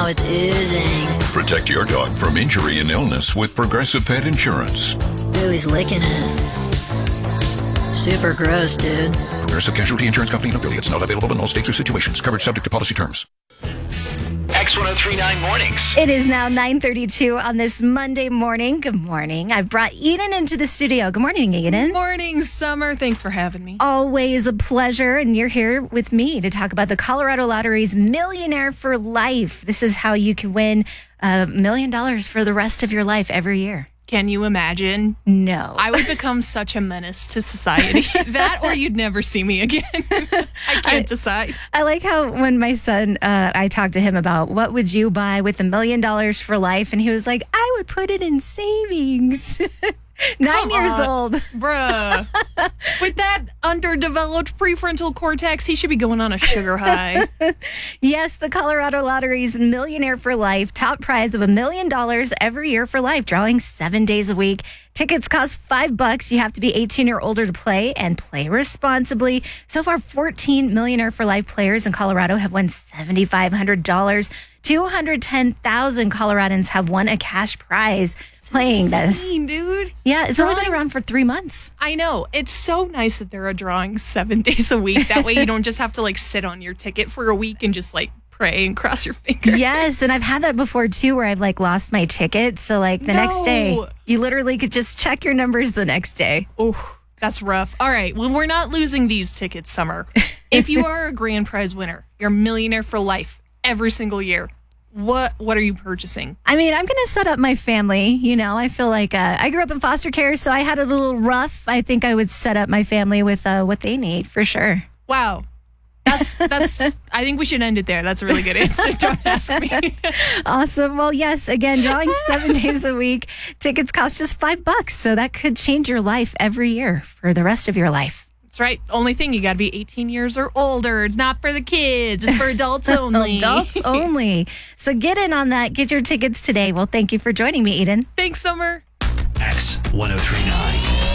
it's oozing. Protect your dog from injury and illness with Progressive Pet Insurance. Ooh, he's licking it. Super gross, dude. Progressive Casualty Insurance Company and affiliates. Not available in all states or situations. Coverage subject to policy terms. X1039 Mornings. It is now 9:32 on this Monday morning. Good morning. I've brought Eden into the studio. Good morning, Eden. Good morning, Summer. Thanks for having me. Always a pleasure. And you're here with me to talk about the Colorado Lottery's Millionaire for Life. This is how you can win $1 million for the rest of your life every year. Can you imagine? No. I would become such a menace to society. That or you'd never see me again. I can't decide. I like how when my son, I talked to him about what would you buy with $1 million for life? And he was like, I would put it in savings. 9 years old. Bruh. With that underdeveloped prefrontal cortex, he should be going on a sugar high. Yes, the Colorado Lottery's Millionaire for Life. Top prize of $1 million every year for life. Drawing 7 days a week. Tickets cost $5. You have to be 18 or older to play and play responsibly. So far, 14 Millionaire for Life players in Colorado have won $7,500. 210,000 Coloradans have won a cash prize playing Insane, this. Dude. Yeah, it's only been around for 3 months. I know. It's so nice that there are drawings 7 days a week. That way you don't just have to sit on your ticket for a week and just pray and cross your fingers. Yes, and I've had that before too where I've lost my ticket. So the next day, you literally could just check your numbers the next day. Oh, that's rough. All right. Well, we're not losing these tickets, Summer. If you are a grand prize winner, you're a millionaire for life every single year. What are you purchasing? I mean, I'm going to set up my family. I feel like I grew up in foster care, so I had it a little rough. I think I would set up my family with what they need for sure. Wow. That's. I think we should end it there. That's a really good answer. Don't ask me. Awesome. Well, yes. Again, drawing 7 days a week. Tickets cost just $5, so that could change your life every year for the rest of your life. That's right. Only thing, you got to be 18 years or older. It's not for the kids. It's for adults only. Adults only. So get in on that. Get your tickets today. Well, thank you for joining me, Eden. Thanks, Summer. X1039.